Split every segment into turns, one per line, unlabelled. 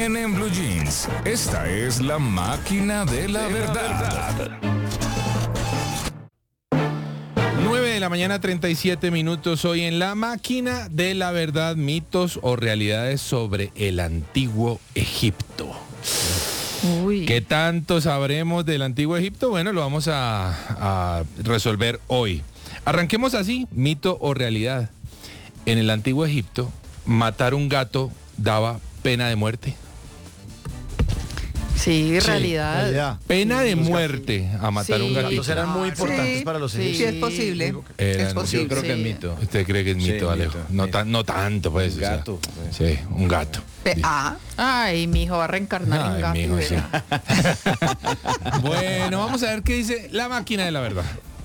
viene en Blue Jeans. Esta es la máquina de la verdad.
9:37 a.m. Hoy en la máquina de la verdad, mitos o realidades sobre el antiguo Egipto.
Uy.
¿Qué tanto sabremos del antiguo Egipto? Bueno, lo vamos a resolver hoy. Arranquemos así, mito o realidad. En el antiguo Egipto, matar un gato daba pena de muerte.
Sí, realidad.
Pena de muerte a matar un gatito.
Los eran muy importantes para los egipcios.
Sí, es posible. Es posible.
Yo creo que es mito.
¿Usted cree que es mito,
Sí,
Alejo?
mito.
No tanto, pues.
Un gato.
Sí, un gato. Sí.
Ay, mi hijo va a reencarnar en
Ay,
gato.
mijo, sí.
¿verdad?
Bueno, vamos a ver qué dice la máquina de la verdad.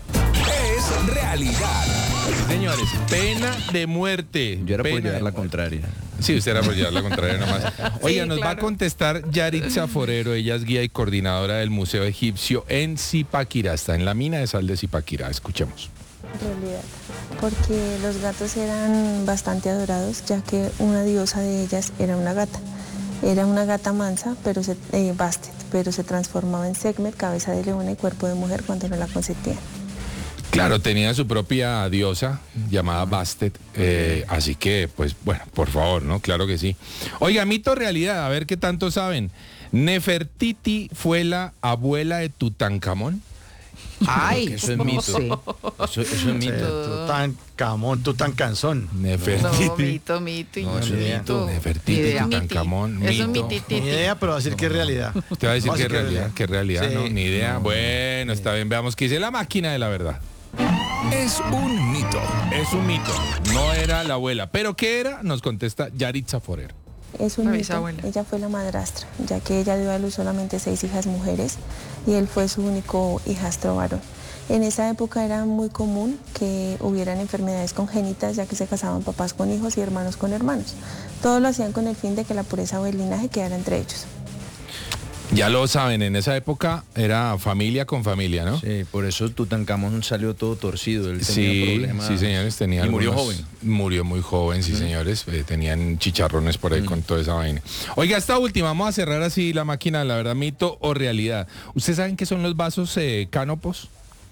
Es realidad.
Señores, pena de muerte.
Yo era por
Pena
llevar
de
la
muerte.
contraria.
Sí, usted era por llevar la contraria nomás. Oiga, nos va a
claro.
contestar Yaritza Forero. Ella es guía y coordinadora del Museo Egipcio en Zipaquirá. Está en la mina de sal de Zipaquirá. Escuchemos.
Realidad, porque los gatos eran bastante adorados, ya que una diosa de ellas era una gata. Era una gata mansa, Bastet, pero se transformaba en Sekhmet, cabeza de leona y cuerpo de mujer cuando no la consentían.
Claro, tenía su propia diosa llamada Bastet, así que, pues, bueno, por favor, ¿no? Claro que sí. Oiga, mito o realidad, a ver qué tanto saben. ¿Nefertiti fue la abuela de Tutankamón?
Ay,
Eso es
no
mito.
sé.
Eso es mito.
Tutancanzón.
Nefertiti.
No, mito.
No, eso es mito.
Nefertiti,
Ni idea.
Tutankamón,
Eso es
mito.
mitititi.
Ni idea, pero va a decir que es realidad.
Usted va a decir
Vamos
que es realidad,
Sí.
¿no? Ni idea. Bueno, está bien, veamos qué dice la máquina de la verdad.
Es un mito.
Es un mito, no era la abuela. ¿Pero qué era? Nos contesta Yaritza Forero.
Es un
La
mito.
bisabuela.
Ella fue la madrastra, ya que ella dio a luz solamente 6 hijas mujeres y él fue su único hijastro varón. En esa época era muy común que hubieran enfermedades congénitas, ya que se casaban papás con hijos y hermanos con hermanos. Todo lo hacían con el fin de que la pureza del linaje quedara entre ellos.
Ya lo saben, en esa época era familia con familia, ¿no?
Sí, por eso Tutankamón salió todo torcido. Él tenía
Sí,
problemas.
sí, señores, tenía
Y murió
algunos-
joven.
Murió muy joven, sí, señores. Tenían chicharrones por ahí con toda esa vaina. Oiga, esta última, vamos a cerrar así la máquina, la verdad, mito o realidad. ¿Ustedes saben qué son los vasos cánopos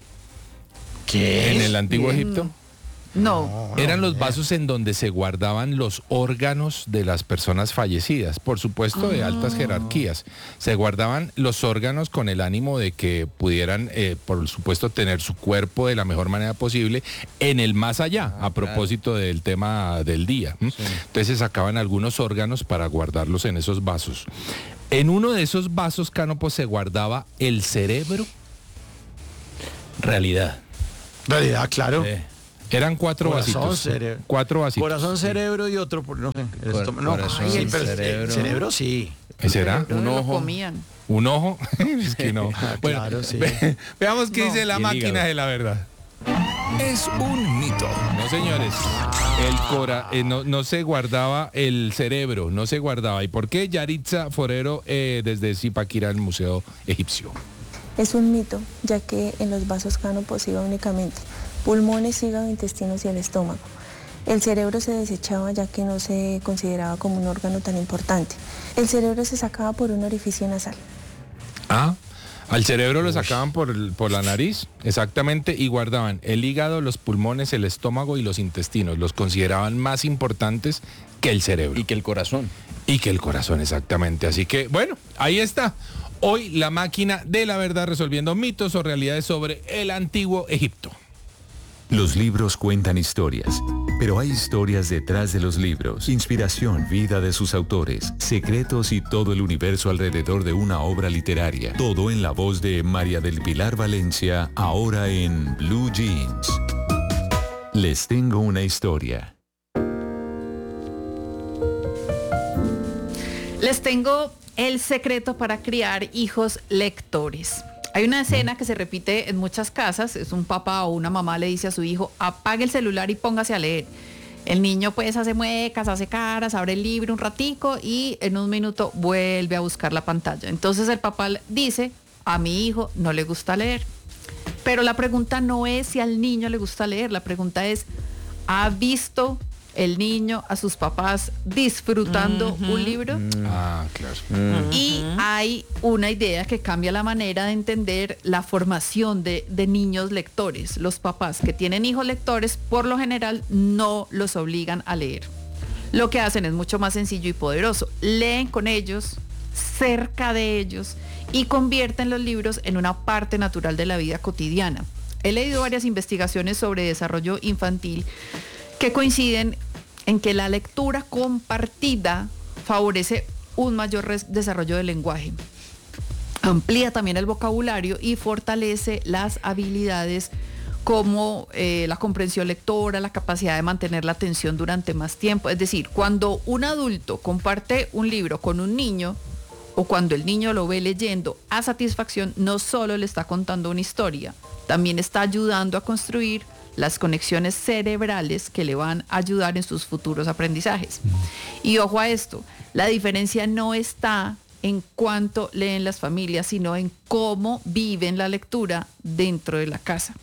en el antiguo Egipto?
No.
Eran los vasos en donde se guardaban los órganos de las personas fallecidas, por supuesto de altas jerarquías. Se guardaban los órganos con el ánimo de que pudieran, por supuesto, tener su cuerpo de la mejor manera posible en el más allá, a propósito del tema del día. Entonces se sacaban algunos órganos para guardarlos en esos vasos. En uno de esos vasos cánopos se guardaba el cerebro.
Realidad.
Realidad, claro.
Eran 4
Corazón,
vasitos.
cerebro.
4 vasitos.
Corazón, cerebro y otro, no sé. el estómago. No,
Corazón,
sí, pero
cerebro.
el cerebro sí.
¿Ese era?
Pero
Un
lo
ojo.
comían.
¿Un ojo? Es que no. Bueno,
Claro, sí.
Veamos qué dice la
Y el
máquina
hígado.
de la verdad.
Es un mito.
No, señores. No se guardaba el cerebro, no se guardaba. ¿Y por qué? Yaritza Forero desde Zipaquirá, el Museo Egipcio.
Es un mito, ya que en los vasos cánopos iba únicamente pulmones, hígado, intestinos y el estómago. El cerebro se desechaba ya que no se consideraba como un órgano tan importante. El cerebro se sacaba por un orificio nasal.
Ah, al cerebro lo sacaban por la nariz, exactamente, y guardaban el hígado, los pulmones, el estómago y los intestinos. Los consideraban más importantes que el cerebro.
Y que el corazón.
Y que el corazón, exactamente. Así que, bueno, ahí está. Hoy la máquina de la verdad resolviendo mitos o realidades sobre el antiguo Egipto.
Los libros cuentan historias, pero hay historias detrás de los libros. Inspiración, vida de sus autores, secretos y todo el universo alrededor de una obra literaria. Todo en la voz de María del Pilar Valencia, ahora en Blue Jeans. Les tengo una historia.
Les tengo el secreto para criar hijos lectores. Hay una escena que se repite en muchas casas, es un papá o una mamá le dice a su hijo, apague el celular y póngase a leer. El niño pues hace muecas, hace caras, abre el libro un ratico y en un minuto vuelve a buscar la pantalla. Entonces el papá dice, a mi hijo no le gusta leer. Pero la pregunta no es si al niño le gusta leer, la pregunta es, ¿ha visto el niño a sus papás disfrutando un libro.
Ah, claro.
Y hay una idea que cambia la manera de entender la formación de niños lectores. Los papás que tienen hijos lectores, por lo general, no los obligan a leer. Lo que hacen es mucho más sencillo y poderoso. Leen con ellos, cerca de ellos, y convierten los libros en una parte natural de la vida cotidiana. He leído varias investigaciones sobre desarrollo infantil que coinciden en que la lectura compartida favorece un mayor desarrollo del lenguaje, amplía también el vocabulario y fortalece las habilidades como la comprensión lectora, la capacidad de mantener la atención durante más tiempo. Es decir, cuando un adulto comparte un libro con un niño, o cuando el niño lo ve leyendo a satisfacción, no solo le está contando una historia, también está ayudando a construir las conexiones cerebrales que le van a ayudar en sus futuros aprendizajes. Y ojo a esto, la diferencia no está en cuánto leen las familias, sino en cómo viven la lectura dentro de la casa.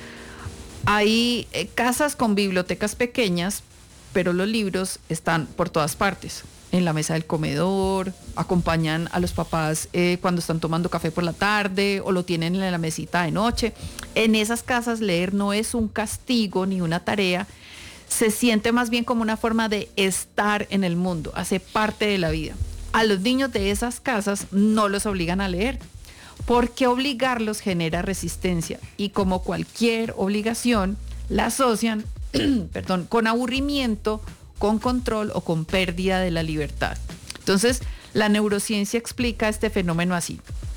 Hay casas con bibliotecas pequeñas, pero los libros están por todas partes. En la mesa del comedor, acompañan a los papás cuando están tomando café por la tarde o lo tienen en la mesita de noche. En esas casas leer no es un castigo ni una tarea, se siente más bien como una forma de estar en el mundo, hace parte de la vida. A los niños de esas casas no los obligan a leer, porque obligarlos genera resistencia y como cualquier obligación la asocian con aburrimiento, con control o con pérdida de la libertad. Entonces, la neurociencia explica este fenómeno así.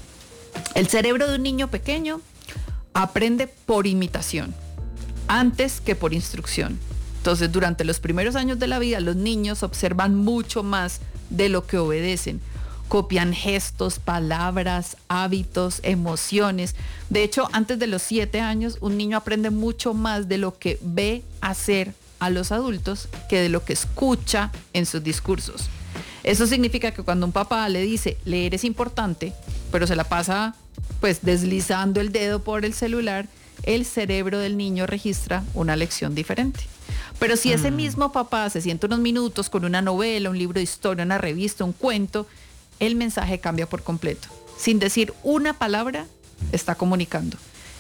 El cerebro de un niño pequeño aprende por imitación, antes que por instrucción. Entonces, durante los primeros años de la vida, los niños observan mucho más de lo que obedecen. Copian gestos, palabras, hábitos, emociones. De hecho, antes de los 7 años, un niño aprende mucho más de lo que ve hacer a los adultos que de lo que escucha en sus discursos. Eso significa que cuando un papá le dice leer es importante, pero se la pasa pues deslizando el dedo por el celular, el cerebro del niño registra una lección diferente. Pero si ese mismo papá se sienta unos minutos con una novela, un libro de historia, una revista, un cuento, el mensaje cambia por completo. Sin decir una palabra, está comunicando.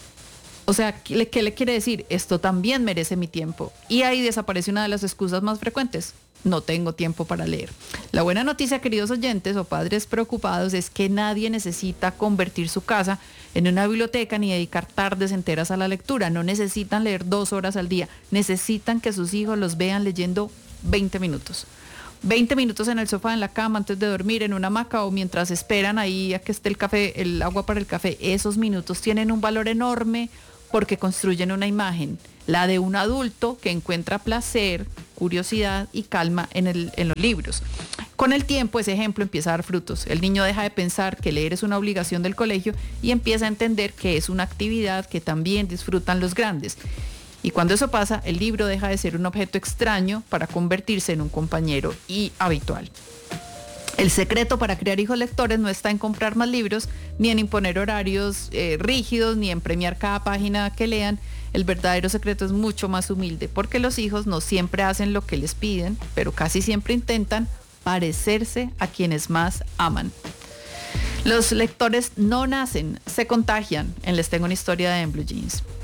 O sea, ¿qué le quiere decir? Esto también merece mi tiempo. Y ahí desaparece una de las excusas más frecuentes. No tengo tiempo para leer. La buena noticia, queridos oyentes o padres preocupados, es que nadie necesita convertir su casa en una biblioteca ni dedicar tardes enteras a la lectura. No necesitan leer 2 horas al día. Necesitan que sus hijos los vean leyendo 20 minutos. 20 minutos en el sofá, en la cama, antes de dormir, en una hamaca o mientras esperan ahí a que esté el café, el agua para el café. Esos minutos tienen un valor enorme porque construyen una imagen, la de un adulto que encuentra placer, curiosidad y calma en los libros. Con el tiempo ese ejemplo empieza a dar frutos. El niño deja de pensar que leer es una obligación del colegio y empieza a entender que es una actividad que también disfrutan los grandes. Y cuando eso pasa, el libro deja de ser un objeto extraño para convertirse en un compañero y habitual. El secreto para criar hijos lectores no está en comprar más libros, ni en imponer horarios rígidos, ni en premiar cada página que lean. El verdadero secreto es mucho más humilde, porque los hijos no siempre hacen lo que les piden, pero casi siempre intentan parecerse a quienes más aman. Los lectores no nacen, se contagian. Les tengo una historia de En Blue Jeans.